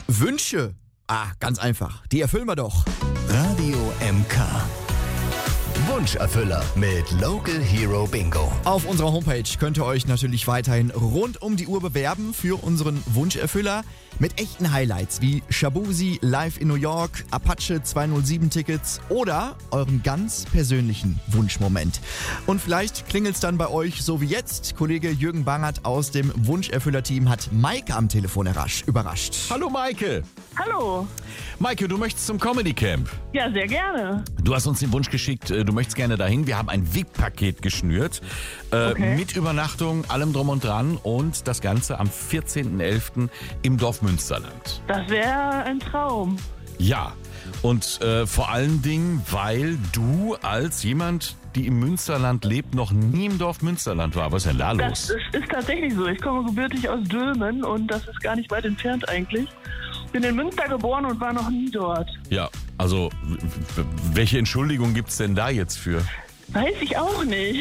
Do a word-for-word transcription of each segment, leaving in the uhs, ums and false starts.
Wünsche? Ah, ganz einfach. Die erfüllen wir doch. Radio M K. Wunscherfüller mit Local Hero Bingo. Auf unserer Homepage könnt ihr euch natürlich weiterhin rund um die Uhr bewerben für unseren Wunscherfüller mit echten Highlights wie Shabuzi live in New York, Apache zweihundertsieben Tickets oder euren ganz persönlichen Wunschmoment. Und vielleicht klingelt's dann bei euch so wie jetzt. Kollege Jürgen Bangert aus dem Wunscherfüller-Team hat Maike am Telefon errasch- überrascht. Hallo Maike. Hallo. Maike, du möchtest zum Comedy Camp. Ja, sehr gerne. Du hast uns den Wunsch geschickt, du möchtest gerne dahin. Wir haben ein V I P-Paket geschnürt. Äh, Okay. Mit Übernachtung, allem drum und dran. Und das Ganze am vierzehnten elften im Dorf Münsterland. Das wäre ein Traum. Ja, und äh, vor allen Dingen, weil du als jemand, die im Münsterland lebt, noch nie im Dorf Münsterland war. Was ist denn da Das los? ist, ist tatsächlich so. Ich komme gebürtig aus Dülmen und das ist gar nicht weit entfernt eigentlich. Bin in Münster geboren und war noch nie dort. Ja, also w- w- welche Entschuldigung gibt's denn da jetzt für? Weiß ich auch nicht.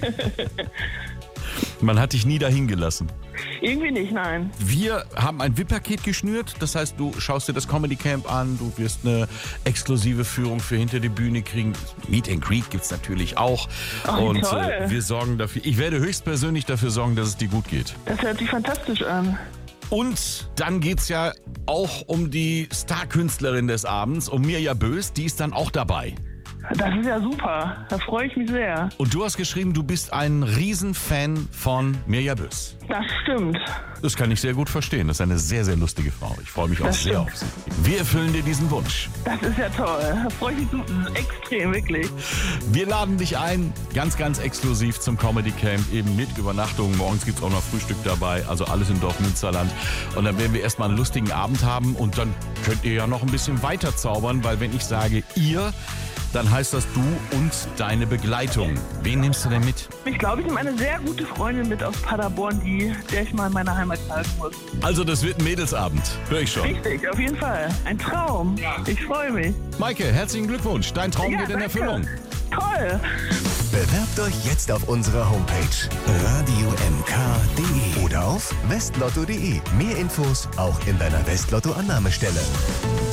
Man hat dich nie dahin gelassen. Irgendwie nicht, nein. Wir haben ein V I P-Paket geschnürt, das heißt, du schaust dir das Comedy Camp an, du wirst eine exklusive Führung für hinter die Bühne kriegen. Meet and Greet gibt's natürlich auch. Oh, und toll. äh, wir sorgen dafür, ich werde höchstpersönlich dafür sorgen, dass es dir gut geht. Das hört sich fantastisch an. Und dann geht's ja auch um die Starkünstlerin des Abends, um Mirja Bös, die ist dann auch dabei. Das ist ja super. Da freue ich mich sehr. Und du hast geschrieben, du bist ein Riesenfan von Mirja Bös. Das stimmt. Das kann ich sehr gut verstehen. Das ist eine sehr, sehr lustige Frau. Ich freue mich auch Das sehr stimmt. auf sie. Wir erfüllen dir diesen Wunsch. Das ist ja toll. Da freue ich mich so extrem, wirklich. Wir laden dich ein, ganz, ganz exklusiv zum Comedy Camp, eben mit Übernachtung. Morgens gibt's auch noch Frühstück dabei, also alles im Dorf Münsterland. Und dann werden wir erstmal einen lustigen Abend haben und dann könnt ihr ja noch ein bisschen weiter zaubern, weil wenn ich sage ihr, dann heißt das du und deine Begleitung. Wen nimmst du denn mit? Ich glaube, ich nehme eine sehr gute Freundin mit aus Paderborn, die, der ich mal in meiner Heimat zeigen muss. Also das wird ein Mädelsabend, höre ich schon. Richtig, auf jeden Fall. Ein Traum. Ich freue mich. Maike, herzlichen Glückwunsch. Dein Traum Ja, geht in danke. Erfüllung. Toll. Bewerbt euch jetzt auf unserer Homepage radio m k punkt de oder auf westlotto punkt de. Mehr Infos auch in deiner Westlotto-Annahmestelle.